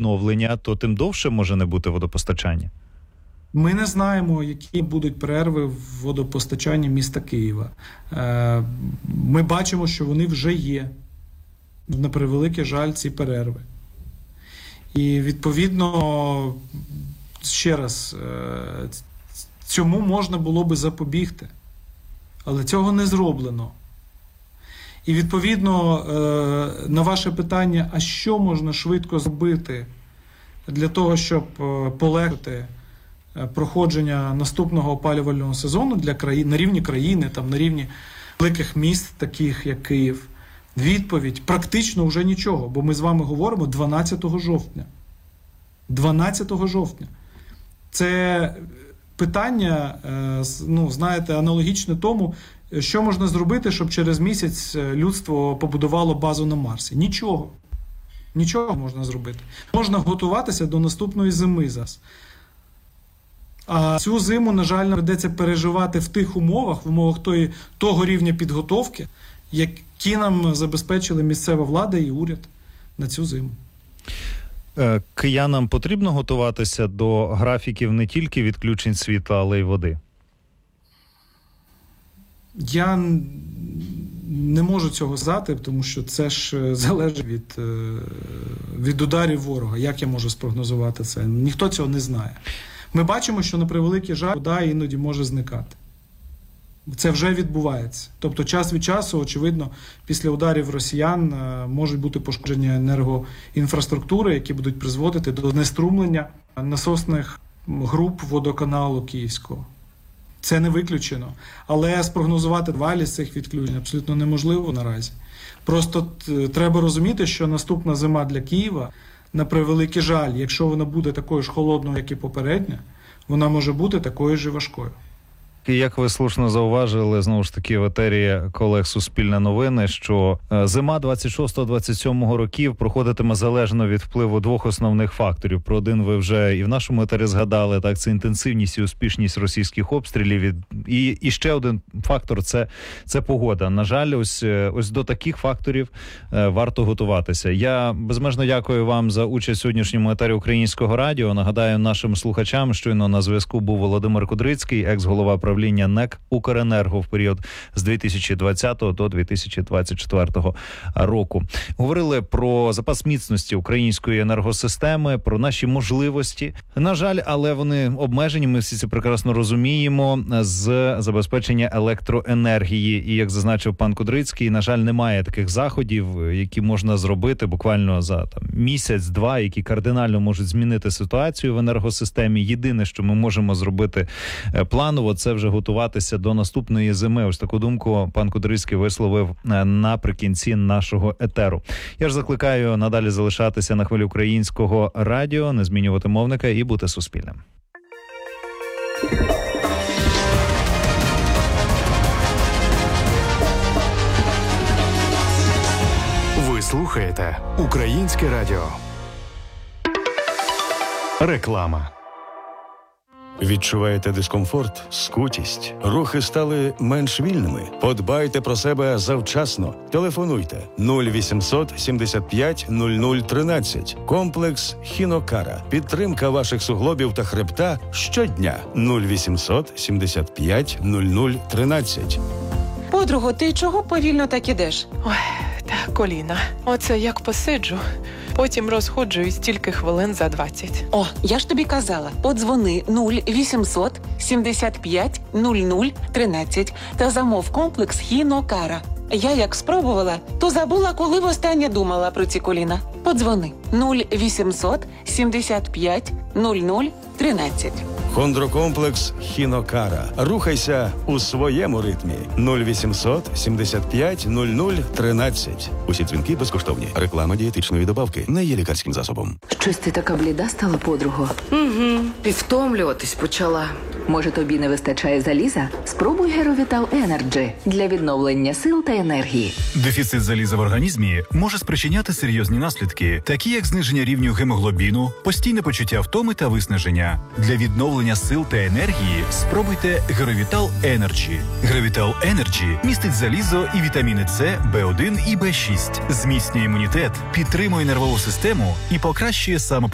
відновлення, то тим довше може не бути водопостачання. Ми не знаємо, які будуть перерви в водопостачанні міста Києва. Ми бачимо, що вони вже є. На превеликий жаль, ці перерви. І, відповідно, ще раз, цьому можна було би запобігти. Але цього не зроблено. І, відповідно, на ваше питання, а що можна швидко зробити для того, щоб полегшити проходження наступного опалювального сезону для країн, на рівні країни, там, на рівні великих міст, таких як Київ? Відповідь – практично вже нічого, бо ми з вами говоримо 12 жовтня. 12 жовтня. Це питання, знаєте, аналогічне тому, що можна зробити, щоб через місяць людство побудувало базу на Марсі. Нічого. Нічого можна зробити. Можна готуватися до наступної зими зараз. А цю зиму, на жаль, придеться переживати в тих умовах, в умовах того рівня підготовки, які нам забезпечили місцева влада і уряд на цю зиму. Киянам потрібно готуватися до графіків не тільки відключень світла, але й води? Я не можу цього сказати, тому що це ж залежить від ударів ворога. Як я можу спрогнозувати це? Ніхто цього не знає. Ми бачимо, що на превеликий жаль, вода іноді може зникати. Це вже відбувається. Тобто час від часу, очевидно, після ударів росіян можуть бути пошкоджені енергоінфраструктури, які будуть призводити до знеструмлення насосних груп водоканалу Київського. Це не виключено. Але спрогнозувати тривалість цих відключень абсолютно неможливо наразі. Просто треба розуміти, що наступна зима для Києва, на превеликий жаль, якщо вона буде такою ж холодною, як і попередня, вона може бути такою ж і важкою. Як ви слушно зауважили, знову ж таки, в етері колег Суспільне новини, що зима 26-27 років проходитиме залежно від впливу двох основних факторів. Про один ви вже і в нашому етері згадали, так, це інтенсивність і успішність російських обстрілів. І ще один фактор – це погода. На жаль, ось до таких факторів варто готуватися. Я безмежно дякую вам за участь в сьогоднішньому етері Українського радіо. Нагадаю нашим слухачам, щойно на зв'язку був Володимир Кудрицький, екс-голова правління НЕК «Укренерго» в період з 2020 до 2024 року. Говорили про запас міцності української енергосистеми, про наші можливості. На жаль, але вони обмежені, ми всі це прекрасно розуміємо, з забезпечення електроенергії. І, як зазначив пан Кудрицький, на жаль, немає таких заходів, які можна зробити буквально за місяць-два, які кардинально можуть змінити ситуацію в енергосистемі. Єдине, що ми можемо зробити планово, це вже готуватися до наступної зими. Ось таку думку пан Кудрицький висловив наприкінці нашого етеру. Я ж закликаю надалі залишатися на хвилі Українського радіо, не змінювати мовника і бути суспільним. Ви слухаєте Українське радіо. Реклама. Відчуваєте дискомфорт, скутість? Рухи стали менш вільними? Подбайте про себе завчасно. Телефонуйте 0800 75 00 13. Комплекс Хінокара. Підтримка ваших суглобів та хребта щодня. 0800 75 00 13. Подруго, ти чого повільно так ідеш? Ой, та коліна. Оце як посиджу, потім розходжуюсь тільки хвилин за 20. О, я ж тобі казала. Подзвони 0800 75 00 13 та замов комплекс Хінокара. Я як спробувала, то забула, коли востаннє думала про ці коліна. Подзвони 0800 75 00 13. Хондрокомплекс Хінокара. Рухайся у своєму ритмі. 0800 75 00 13. Усі дзвінки безкоштовні. Реклама дієтичної добавки не є лікарським засобом. Щось ти така бліда стала, подруго? Угу. І втомлюватись почала. Може, тобі не вистачає заліза? Спробуй Геровітал Енерджі для відновлення сил та енергії. Дефіцит заліза в організмі може спричиняти серйозні наслідки, такі як зниження рівню гемоглобіну, постійне почуття втоми та виснаження. Для відновлення сил та енергії спробуйте Геровітал Енерджі. Геровітал Енерджі містить залізо і вітаміни С, В1 і В6, зміцнює імунітет, підтримує нервову систему і покращує самопочуття.